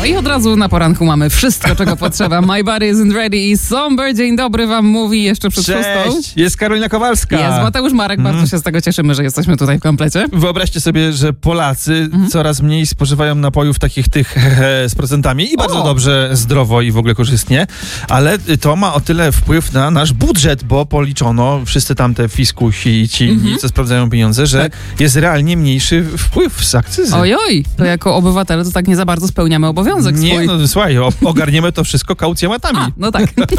No i od razu na poranku mamy wszystko, czego potrzeba. My body isn't ready i Somber. Dzień dobry wam mówi jeszcze przed 6. Jest Karolina Kowalska. Jest Mateusz Marek. Bardzo się z tego cieszymy, że jesteśmy tutaj w komplecie. Wyobraźcie sobie, że Polacy coraz mniej spożywają napojów takich tych z procentami i bardzo dobrze, zdrowo i w ogóle korzystnie, ale to ma o tyle wpływ na nasz budżet, bo policzono wszyscy tamte fiskusi i ci inni, co sprawdzają pieniądze, że jest realnie mniejszy wpływ z akcyzy. Ojoj, to jako obywatele to tak nie za bardzo spełniamy obowiązek swój. Nie, no słuchaj, ogarniemy to wszystko kaucjomatami. No tak.